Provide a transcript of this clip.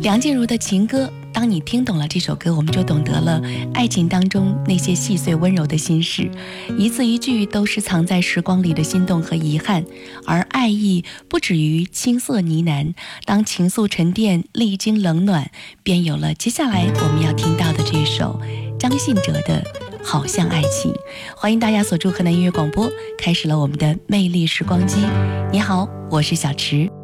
梁静茹的情歌，当你听懂了这首歌，我们就懂得了爱情当中那些细碎温柔的心事，一字一句都是藏在时光里的心动和遗憾，而爱意不止于青涩呢喃，当情愫沉淀，历经冷暖，便有了接下来我们要听到的这首张信哲的好像爱情。欢迎大家锁住河南音乐广播，开始了我们的魅力时光机。你好，我是小池。